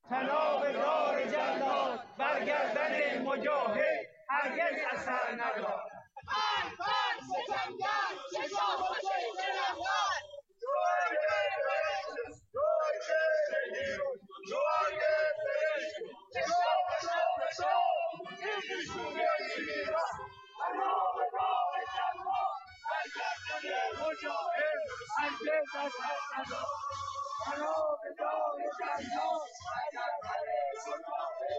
طناب دار جلاد برگردن مجاهد هرگز اثر ندارد.